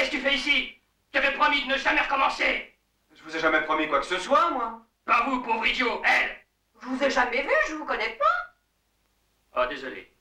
Qu'est-ce que tu fais ici? Tu avais promis de ne jamais recommencer. Je vous ai jamais promis quoi que ce soit, moi. Pas vous, pauvre idiot, elle. Je vous ai jamais vu, je vous connais pas. Oh, désolé.